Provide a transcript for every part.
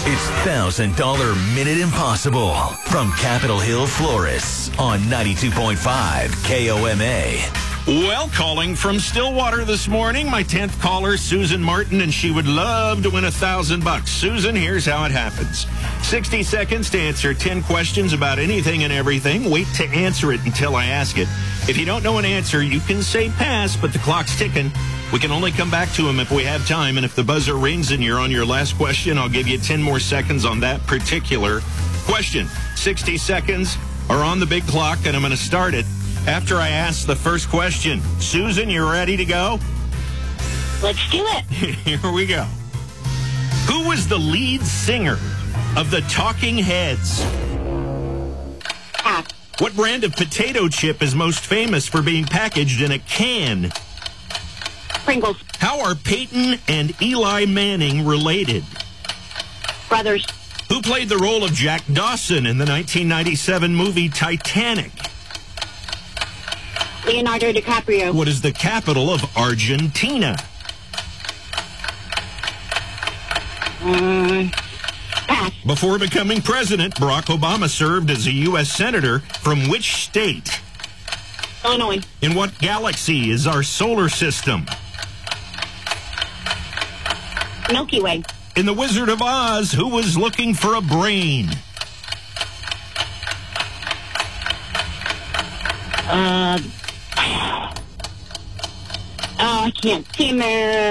It's $1,000 Minute Impossible from Capitol Hill Florists on 92.5 KOMA. Well, calling from Stillwater this morning, my 10th caller, Susan Martin, and she would love to win $1,000. Susan, here's how it happens. 60 seconds to answer 10 questions about anything and everything. Wait to answer it until I ask it. If you don't know an answer, you can say pass, but the clock's ticking. We can only come back to him if we have time, and if the buzzer rings and you're on your last question, I'll give you 10 more seconds on that particular question. 60 seconds are on the big clock, and I'm going to start it after I ask the first question. Susan, you ready to go? Let's do it. Here we go. Who was the lead singer of the Talking Heads? Pass. What brand of potato chip is most famous for being packaged in a can? Pringles. How are Peyton and Eli Manning related? Brothers. Who played the role of Jack Dawson in the 1997 movie Titanic? Leonardo DiCaprio. What is the capital of Argentina? Pass. Before becoming president, Barack Obama served as a U.S. Senator from which state? Illinois. In what galaxy is our solar system? Milky Way. In The Wizard of Oz, who was looking for a brain? I can't see him.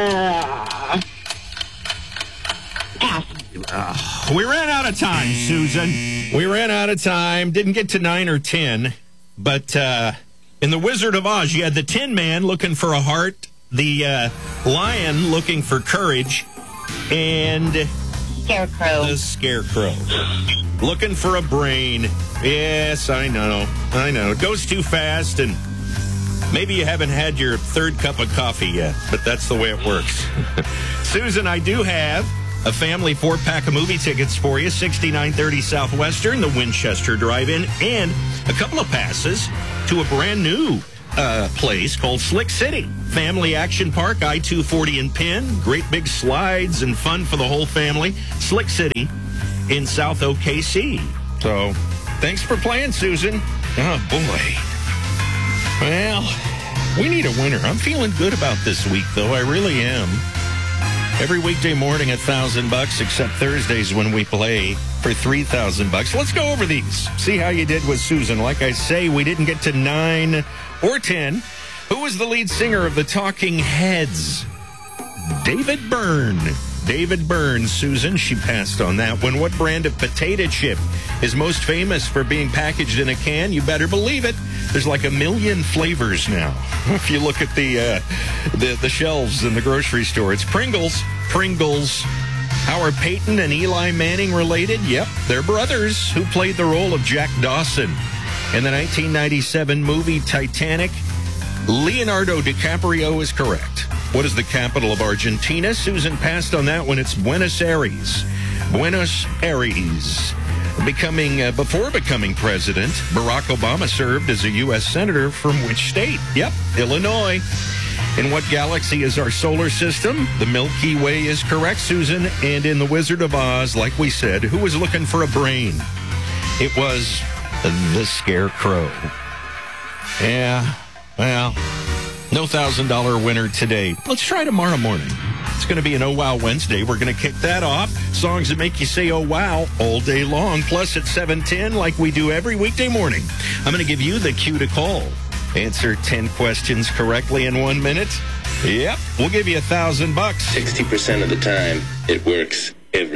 Pass. We ran out of time, Susan. We ran out of time. Didn't get to 9 or 10. But in The Wizard of Oz, you had the Tin Man looking for a heart, the lion looking for courage, and Scarecrow. the scarecrow looking for a brain. Yes, I know. It goes too fast, and maybe you haven't had your third cup of coffee yet, but that's the way it works. Susan, I do have a family 4-pack of movie tickets for you, 6930 Southwestern, the Winchester Drive-In, and a couple of passes to a brand new place called Slick City. Family Action Park, I-240 in Penn. Great big slides and fun for the whole family. Slick City in South OKC. So, thanks for playing, Susan. Oh, boy. Well, we need a winner. I'm feeling good about this week, though. I really am. Every weekday morning at $1,000, except Thursdays when we play for $3,000. Let's go over these. See how you did with Susan. Like I say, we didn't get to 9 or 10. Who was the lead singer of the Talking Heads? David Byrne. David Byrne, Susan, she passed on that one. What brand of potato chip is most famous for being packaged in a can? You better believe it. There's like 1 million flavors now. If you look at the shelves in the grocery store, it's Pringles. Pringles. How are Peyton and Eli Manning related? Yep, they're brothers. Who played the role of Jack Dawson in the 1997 movie Titanic? Leonardo DiCaprio is correct. What is the capital of Argentina? Susan passed on that one. It's Buenos Aires. Buenos Aires. Before becoming president, Barack Obama served as a U.S. Senator from which state? Yep, Illinois. In what galaxy is our solar system? The Milky Way is correct, Susan. And in The Wizard of Oz, like we said, who was looking for a brain? It was the Scarecrow. Yeah, well, no $1,000 winner today. Let's try tomorrow morning. It's going to be an Oh Wow Wednesday. We're going to kick that off. Songs that make you say oh wow all day long. Plus at 7:10, like we do every weekday morning, I'm going to give you the cue to call. Answer 10 questions correctly in 1 minute. Yep, we'll give you $1,000. 60% of the time, it works.